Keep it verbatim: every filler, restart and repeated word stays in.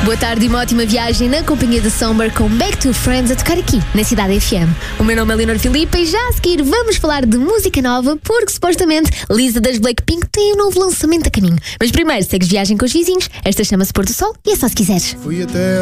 Boa tarde e uma ótima viagem na companhia da Somber com Back to Friends a tocar aqui, na Cidade F M. O meu nome é Leonor Filipe e já a seguir vamos falar de música nova porque supostamente Lisa das Blackpink tem um novo lançamento a caminho. Mas primeiro segues viagem com os vizinhos, esta chama-se Pôr do Sol e é só se quiseres. Fui até